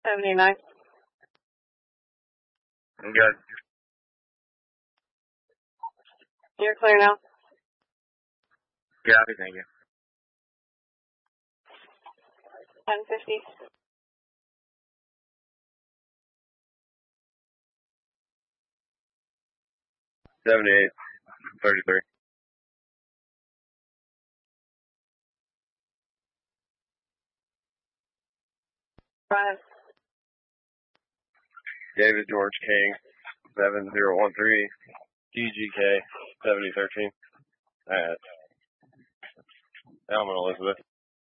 79. I'm good. You're clear now. Copy, thank you. 1050. $78, 33. Five. David George King, 7013, TGK, 7013. Alright. Elman Elizabeth.